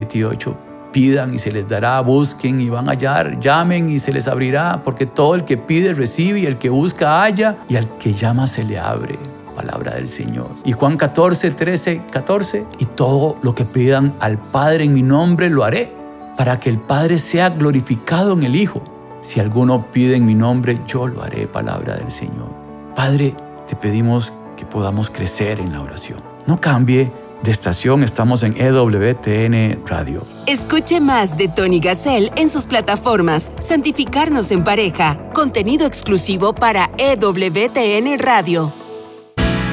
28. Pidan y se les dará, busquen y van a hallar, llamen y se les abrirá, porque todo el que pide recibe, y el que busca halla, y al que llama se le abre. Palabra del Señor. Y Juan 14, 13, 14. Y todo lo que pidan al Padre en mi nombre lo haré, para que el Padre sea glorificado en el Hijo. Si alguno pide en mi nombre, yo lo haré. Palabra del Señor. Padre, te pedimos que podamos crecer en la oración. No cambie de estación, estamos en EWTN Radio. Escuche más de Tony Gassel en sus plataformas Santificarnos en Pareja, contenido exclusivo para EWTN Radio.